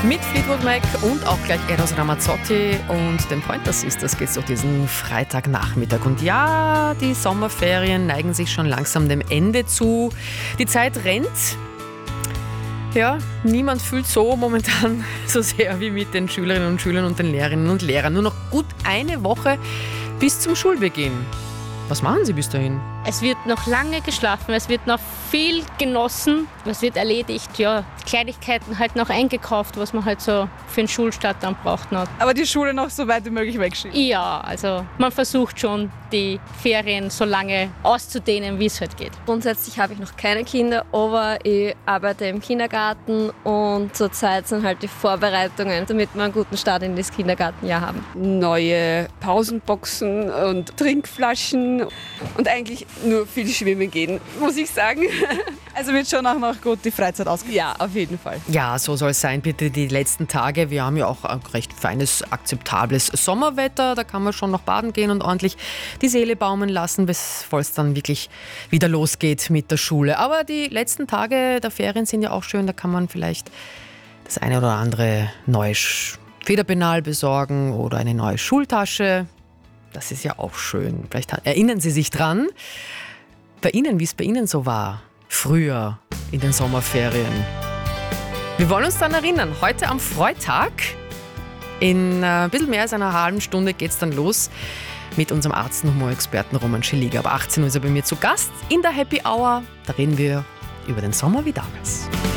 Mit Fleetwood Mac und auch gleich Eros Ramazzotti und den Pointer Sisters geht es durch diesen Freitagnachmittag. Und ja, die Sommerferien neigen sich schon langsam dem Ende zu. Die Zeit rennt. Ja, niemand fühlt so momentan so sehr wie mit den Schülerinnen und Schülern und den Lehrerinnen und Lehrern. Nur noch gut eine Woche bis zum Schulbeginn. Was machen Sie bis dahin? Es wird noch lange geschlafen, es wird noch viel genossen, es wird erledigt, ja, Kleinigkeiten halt noch eingekauft, was man halt so für den Schulstart dann braucht noch. Aber die Schule noch so weit wie möglich wegschieben? Ja, also man versucht schon, die Ferien so lange auszudehnen, wie es halt geht. Grundsätzlich habe ich noch keine Kinder, aber ich arbeite im Kindergarten und zurzeit sind halt die Vorbereitungen, damit wir einen guten Start in das Kindergartenjahr haben. Neue Pausenboxen und Trinkflaschen und eigentlich nur viel schwimmen gehen, muss ich sagen. Also wird schon auch noch gut die Freizeit ausgehen? Ja, auf jeden Fall. Ja, so soll es sein, bitte die letzten Tage. Wir haben ja auch ein recht feines, akzeptables Sommerwetter. Da kann man schon noch baden gehen und ordentlich die Seele baumeln lassen, bevor es dann wirklich wieder losgeht mit der Schule. Aber die letzten Tage der Ferien sind ja auch schön. Da kann man vielleicht das eine oder andere neue Federpenal besorgen oder eine neue Schultasche. Das ist ja auch schön. Vielleicht erinnern Sie sich dran, bei Ihnen, wie es bei Ihnen so war, früher in den Sommerferien. Wir wollen uns dann erinnern, heute am Freitag, in ein bisschen mehr als einer halben Stunde geht es dann los mit unserem Arzt- und Humorexperten Roman Schilliger. Ab 18 Uhr ist er bei mir zu Gast in der Happy Hour. Da reden wir über den Sommer wie damals.